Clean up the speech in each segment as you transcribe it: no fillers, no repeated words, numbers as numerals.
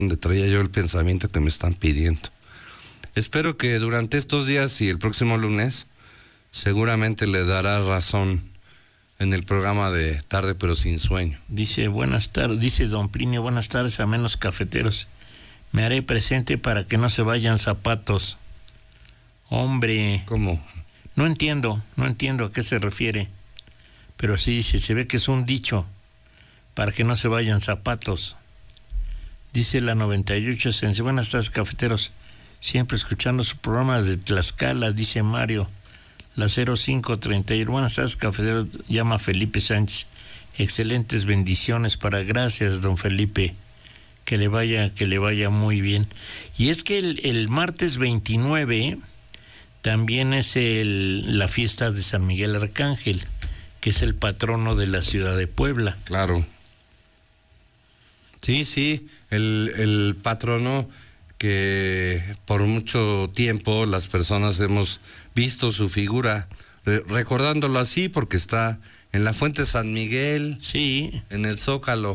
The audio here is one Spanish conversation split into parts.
donde traía yo el pensamiento que me están pidiendo. Espero que durante estos días y el próximo lunes seguramente le dará razón en el programa de Tarde pero sin sueño. Dice, buenas tardes, dice don Plinio, buenas tardes a menos cafeteros. Me haré presente para que no se vayan zapatos. Hombre. ¿Cómo? No entiendo a qué se refiere. Pero sí dice, se ve que es un dicho, para que no se vayan zapatos. Dice la 98 Sense, buenas tardes cafeteros, siempre escuchando su programa desde Tlaxcala, dice Mario. La 0531, buenas tardes cafeteros, llama Felipe Sánchez. Excelentes bendiciones gracias don Felipe. Que le vaya muy bien. Y es que el martes 29 también es la fiesta de San Miguel Arcángel, que es el patrono de la ciudad de Puebla. Claro. Sí, el patrono que por mucho tiempo las personas hemos visto su figura, recordándolo así porque está en la Fuente San Miguel, sí, en el Zócalo.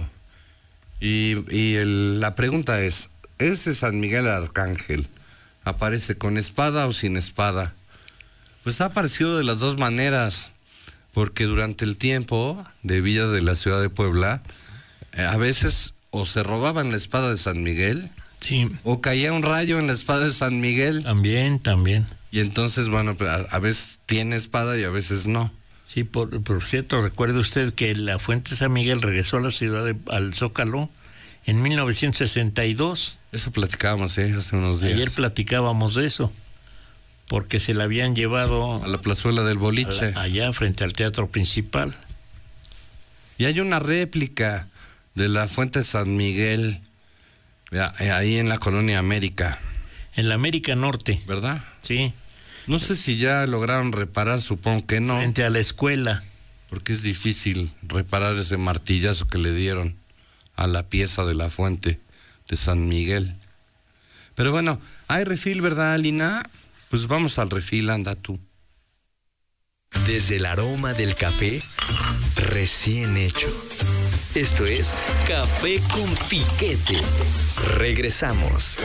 La pregunta es, ¿ese San Miguel Arcángel aparece con espada o sin espada? Pues ha aparecido de las dos maneras, porque durante el tiempo de vida de la ciudad de Puebla, a veces o se robaban la espada de San Miguel, sí, o caía un rayo en la espada de San Miguel. También. Y entonces, bueno, a veces tiene espada y a veces no. Sí, por cierto, recuerde usted que la Fuente San Miguel regresó a la ciudad al Zócalo en 1962. Eso platicábamos, hace unos días. Ayer platicábamos de eso, porque se la habían llevado a la plazuela del boliche, allá frente al teatro principal. Y hay una réplica de la Fuente San Miguel ahí en la colonia América. En la América Norte. ¿Verdad? Sí. No sé si ya lograron reparar, supongo que no. Frente a la escuela. Porque es difícil reparar ese martillazo que le dieron a la pieza de la Fuente de San Miguel. Pero bueno, hay refil, ¿verdad, Lina? Pues vamos al refil, anda tú. Desde el aroma del café recién hecho. Esto es Café con Piquete. Regresamos.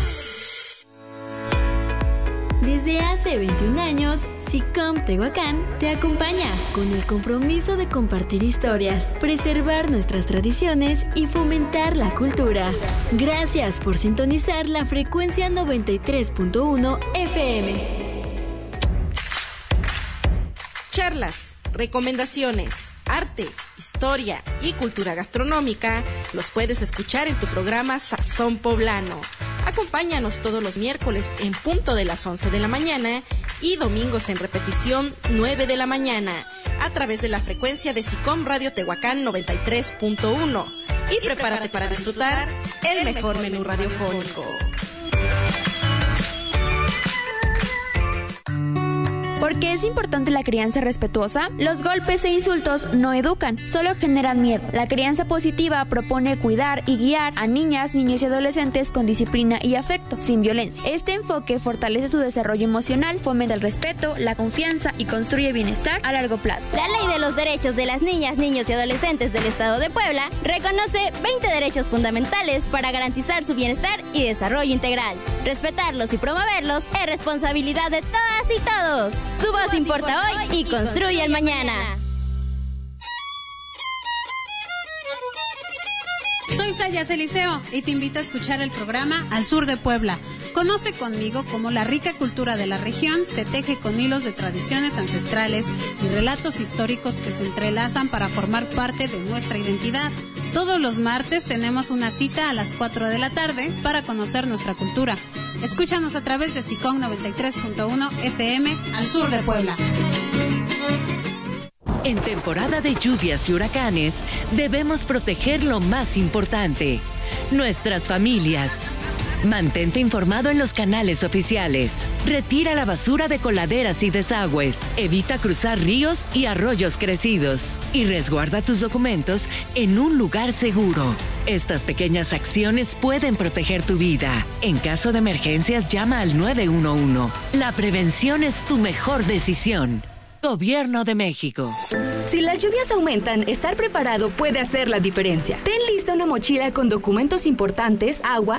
Desde hace 21 años, SICOM Tehuacán te acompaña con el compromiso de compartir historias, preservar nuestras tradiciones y fomentar la cultura. Gracias por sintonizar la frecuencia 93.1 FM. Charlas, recomendaciones, arte, historia y cultura gastronómica los puedes escuchar en tu programa Sazón Poblano. Acompáñanos todos los miércoles en punto de las 11 de la mañana y domingos en repetición 9 de la mañana a través de la frecuencia de SICOM Radio Tehuacán 93.1 y prepárate para disfrutar el mejor menú radiofónico. ¿Por qué es importante la crianza respetuosa? Los golpes e insultos no educan, solo generan miedo. La crianza positiva propone cuidar y guiar a niñas, niños y adolescentes con disciplina y afecto, sin violencia. Este enfoque fortalece su desarrollo emocional, fomenta el respeto, la confianza y construye bienestar a largo plazo. La Ley de los Derechos de las Niñas, Niños y Adolescentes del Estado de Puebla reconoce 20 derechos fundamentales para garantizar su bienestar y desarrollo integral. Respetarlos y promoverlos es responsabilidad de todas y todos. Su voz importa hoy y construye el mañana. Soy Sayas Eliseo y te invito a escuchar el programa Al Sur de Puebla. Conoce conmigo cómo la rica cultura de la región se teje con hilos de tradiciones ancestrales y relatos históricos que se entrelazan para formar parte de nuestra identidad. Todos los martes tenemos una cita a las 4 de la tarde para conocer nuestra cultura. Escúchanos a través de SICOM 93.1 FM Al Sur de Puebla. En temporada de lluvias y huracanes, debemos proteger lo más importante, nuestras familias. Mantente informado en los canales oficiales. Retira la basura de coladeras y desagües. Evita cruzar ríos y arroyos crecidos. Y resguarda tus documentos en un lugar seguro. Estas pequeñas acciones pueden proteger tu vida. En caso de emergencias, llama al 911. La prevención es tu mejor decisión. Gobierno de México. Si las lluvias aumentan, estar preparado puede hacer la diferencia. Ten lista una mochila con documentos importantes, agua,